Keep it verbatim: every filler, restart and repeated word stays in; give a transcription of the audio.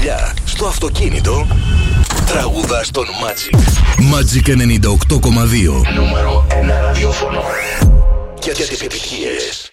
δουλειά, στο αυτοκίνητο, τραγουδάς τον Magic. Magic ενενήντα οκτώ κόμμα δύο. Νούμερο ένα ραδιόφωνο. Για τις επιτυχίες.